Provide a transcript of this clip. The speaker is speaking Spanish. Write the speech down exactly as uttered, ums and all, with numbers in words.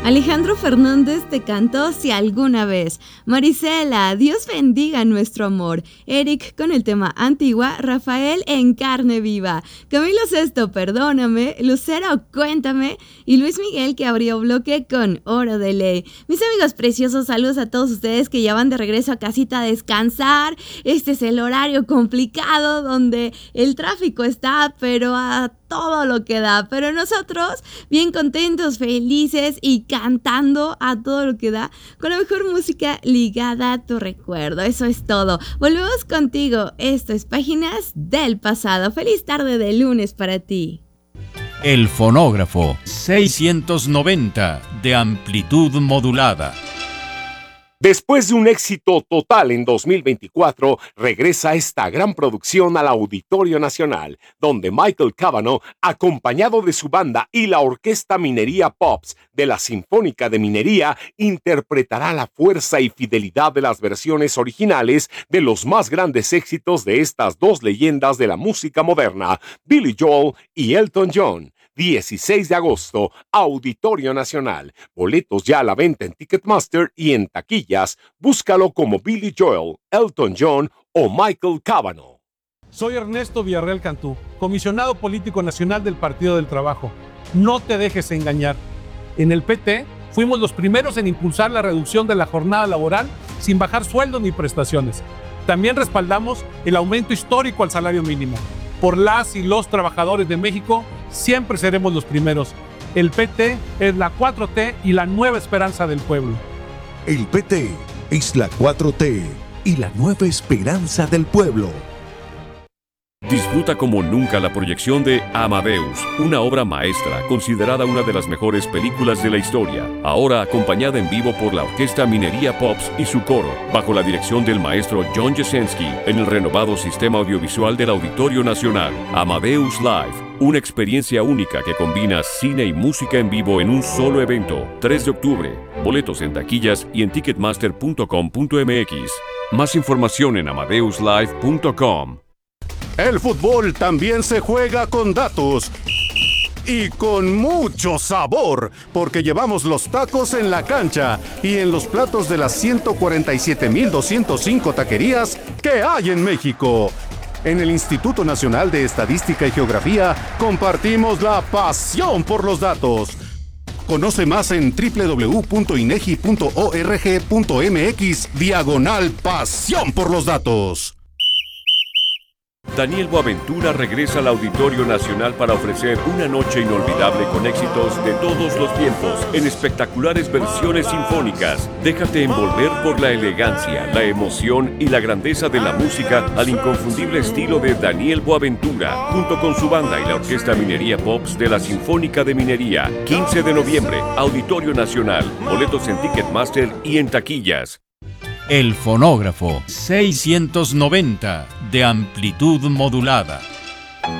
Alejandro Fernández te cantó Si alguna vez. Marisela, Dios bendiga nuestro amor. Eric con el tema Antigua. Rafael en Carne Viva. Camilo Sesto, Perdóname. Lucero, Cuéntame. Y Luis Miguel, que abrió bloque con Oro de Ley. Mis amigos preciosos, saludos a todos ustedes que ya van de regreso a casita a descansar. Este es el horario complicado donde el tráfico está, pero a todo lo que da, pero nosotros bien contentos, felices y cantando a todo lo que da con la mejor música ligada a tu recuerdo. Eso es todo. Volvemos contigo. Esto es Páginas del Pasado. Feliz tarde de lunes para ti. El fonógrafo seiscientos noventa de amplitud modulada. Después de un éxito total en dos mil veinticuatro, regresa esta gran producción al Auditorio Nacional, donde Michael Cavanaugh, acompañado de su banda y la Orquesta Minería Pops de la Sinfónica de Minería, interpretará la fuerza y fidelidad de las versiones originales de los más grandes éxitos de estas dos leyendas de la música moderna, Billy Joel y Elton John. dieciséis de agosto, Auditorio Nacional. Boletos ya a la venta en Ticketmaster y en taquillas. Búscalo como Billy Joel, Elton John o Michael Cavanaugh. Soy Ernesto Villarreal Cantú, comisionado político nacional del Partido del Trabajo. No te dejes engañar. En el P T fuimos los primeros en impulsar la reducción de la jornada laboral sin bajar sueldos ni prestaciones. También respaldamos el aumento histórico al salario mínimo. Por las y los trabajadores de México, siempre seremos los primeros. El P T es la cuatro T y la nueva esperanza del pueblo. El P T es la cuatro T y la nueva esperanza del pueblo. Disfruta como nunca la proyección de Amadeus, una obra maestra considerada una de las mejores películas de la historia, ahora acompañada en vivo por la Orquesta Minería Pops y su coro, bajo la dirección del maestro John Jasenski, en el renovado sistema audiovisual del Auditorio Nacional. Amadeus Live, una experiencia única que combina cine y música en vivo en un solo evento. tres de octubre, boletos en taquillas y en ticketmaster punto com punto m x. Más información en amadeus live punto com. El fútbol también se juega con datos y con mucho sabor, porque llevamos los tacos en la cancha y en los platos de las ciento cuarenta y siete mil doscientas cinco taquerías que hay en México. En el Instituto Nacional de Estadística y Geografía compartimos la pasión por los datos. Conoce más en doble u doble u doble u punto inegi punto org punto m x diagonal pasión por los datos. Daniel Boaventura regresa al Auditorio Nacional para ofrecer una noche inolvidable con éxitos de todos los tiempos en espectaculares versiones sinfónicas. Déjate envolver por la elegancia, la emoción y la grandeza de la música al inconfundible estilo de Daniel Boaventura, junto con su banda y la Orquesta Minería Pops de la Sinfónica de Minería. quince de noviembre, Auditorio Nacional. Boletos en Ticketmaster y en taquillas. El fonógrafo seiscientos noventa de amplitud modulada.